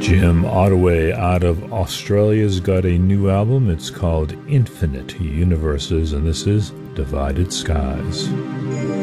Jim Ottaway out of Australia's got a new album. It's called Infinite Universes, and this is Divided Skies.